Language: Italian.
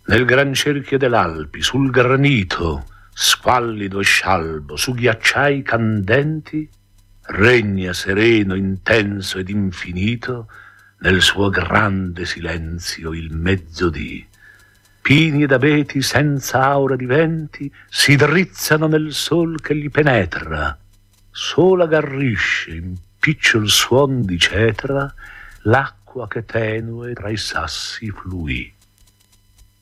Nel gran cerchio dell'Alpi, sul granito, squallido e scialbo, su ghiacciai candenti, regna sereno, intenso ed infinito, nel suo grande silenzio il mezzodì. Pini ed abeti senza aura di venti si drizzano nel sol che li penetra. Sola garrisce in picciol suon di cetra l'acqua che tenue tra i sassi fluì.